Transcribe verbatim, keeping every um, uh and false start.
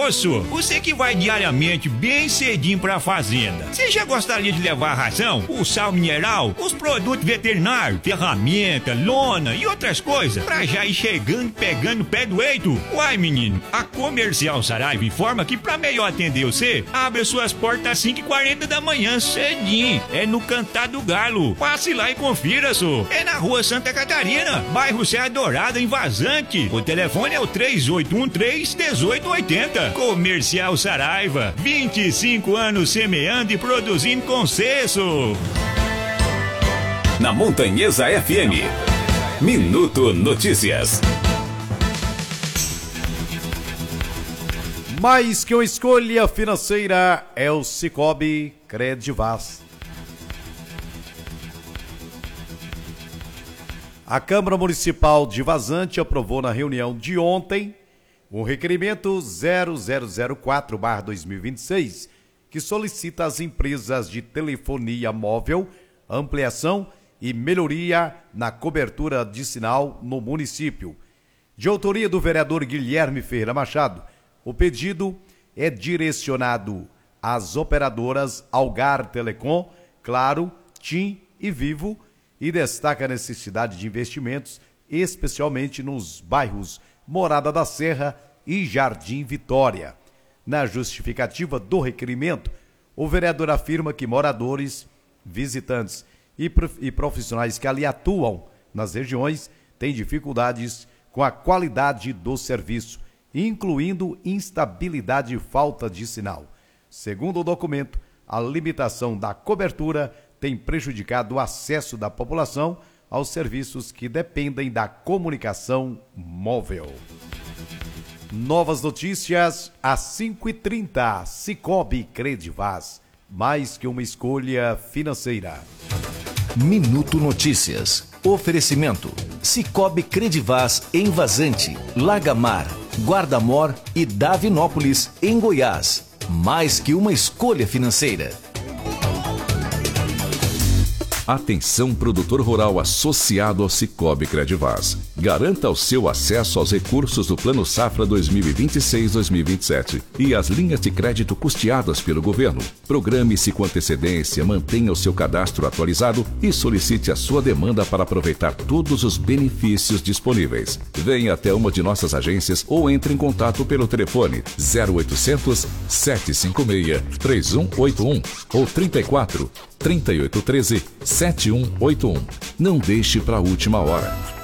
Moço, você que vai diariamente bem cedinho pra fazenda, você já gostaria de levar ração, o sal mineral, os produtos veterinários, ferramenta, lona e outras coisas, pra já ir chegando pegando o pé do eito? Uai, menino, a Comercial Saraiva informa que pra melhor atender você, abre suas portas às cinco e quarenta da manhã, cedinho. É no Cantar do Galo. Passe lá e confira, só. É na Rua Santa Catarina, bairro Serra Dourada, em Vazante. O telefone é o três oito um três, um oito oito zero. Comercial Saraiva, vinte e cinco anos semeando e produzindo com sucesso. Na Montanhesa F M, Minuto Notícias. Mais que uma escolha financeira é o Sicoob Credivaz. A Câmara Municipal de Vazante aprovou na reunião de ontem o requerimento zero zero zero quatro barra dois mil e vinte e seis, que solicita às empresas de telefonia móvel ampliação e melhoria na cobertura de sinal no município. De autoria do vereador Guilherme Ferreira Machado, o pedido é direcionado às operadoras Algar Telecom, Claro, TIM e Vivo e destaca a necessidade de investimentos, especialmente nos bairros Morada da Serra e Jardim Vitória. Na justificativa do requerimento, o vereador afirma que moradores, visitantes e profissionais que ali atuam nas regiões têm dificuldades com a qualidade do serviço, incluindo instabilidade e falta de sinal. Segundo o documento, a limitação da cobertura tem prejudicado o acesso da população aos serviços que dependem da comunicação móvel. Novas notícias às cinco e trinta. Sicoob Credivaz, mais que uma escolha financeira. Minuto Notícias. Oferecimento: Sicoob Credivaz em Vazante, Lagamar, Guarda-Mor e Davinópolis, em Goiás. Mais que uma escolha financeira. Atenção, produtor rural associado ao Sicoob Credivaz. Garanta o seu acesso aos recursos do Plano Safra dois mil e vinte e seis a dois mil e vinte e sete e as linhas de crédito custeadas pelo governo. Programe-se com antecedência, mantenha o seu cadastro atualizado e solicite a sua demanda para aproveitar todos os benefícios disponíveis. Venha até uma de nossas agências ou entre em contato pelo telefone zero oitocentos, sete cinco seis, três um oito um ou trinta e quatro, trinta e oito treze, sete um oito um. Não deixe para a última hora.